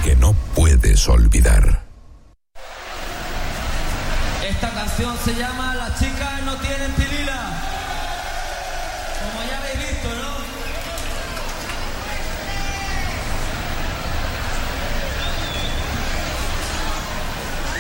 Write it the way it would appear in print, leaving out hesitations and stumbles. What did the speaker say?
que no puedes olvidar. Esta canción se llama Las chicas no tienen tilila.